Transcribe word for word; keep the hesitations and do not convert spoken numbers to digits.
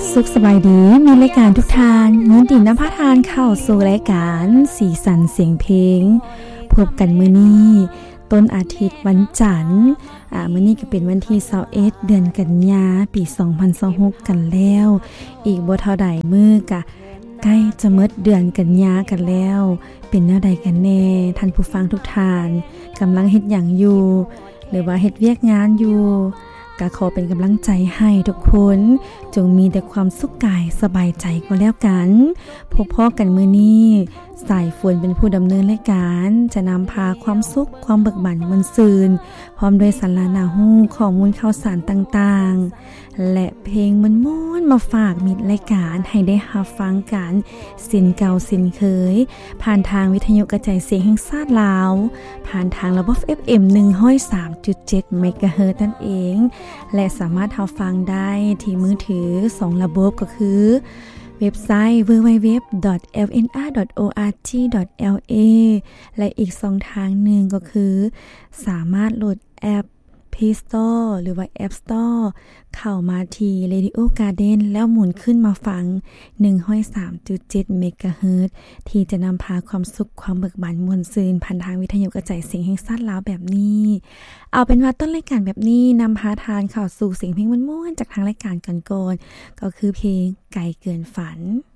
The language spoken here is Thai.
สุขสบายดีมีรายการทุกทานยินดีนำพาทานเข้าสู่รายการสีสันเสียงเพลงพบกันมื้อนี้ต้นอาทิตย์วันจันทร์อ่ามื้อนี้ก็เป็นวันที่ยี่สิบเอ็ดเดือนกันยาปีสองพันยี่สิบหกกันแล้วอีกบ่เท่าใดมื้อก็ใกล้จะหมดเดือนกันยากันแล้วเป็นแนวใดกันแน่ท่านผู้ฟังทุกท่านกำลังเฮ็ดหยังอยู่หรือว่าเฮ็ดเวียกงานอยู่ก็ขอเป็นกำลังใจให้ทุกคนจงมีแต่ความสุขกายสบายใจก็แล้วกันพบพ่อกันมื้อนี้สายฝนเป็นผู้ดำเนินรายการจะนำพาความสุขความเบิกบานมวลซืนพร้อมด้วยสาระน่าฮู้ข้อมูลข่าวสารต่างๆและเพลงม่วนๆมาฝากมิตรรายการให้ได้รับฟังกันสินเก่าสินเคยผ่านทางวิทยุกระจายเสียงแห่งชาติลาวผ่านทางระบบ เอฟ เอ็ม หนึ่งร้อยสามจุดเจ็ด เมกะเฮิรตซ์นั่นเองและสามารถรับฟังได้ที่มือถือสองระบบก็คือเว็บไซต์ ดับเบิลยู ดับเบิลยู ดับเบิลยู ดอท เอล เอ็น อาร์ ดอท โอ อาร์ จี ดอท แอล เอ และอีกช่องทางหนึ่งก็คือสามารถโหลดแอป Play Store หรือว่า App Store เข้ามาที่ Radio Garden แล้วหมุนขึ้นมาฟัง หนึ่งร้อยสามจุดเจ็ด เมกะเฮิรตซ์ที่จะนำพาความสุขความเบิกบานมวลซืนผ่านทางวิทยุกระจายเสียงแห่งชาติลาวแบบนี้เอาเป็นว่าต้นรายการแบบนี้นำพาทานเข้าสู่เสียงเพลงม่วนๆจากทางรายการก่อนๆก็คือเพลงไกลเกินฝัน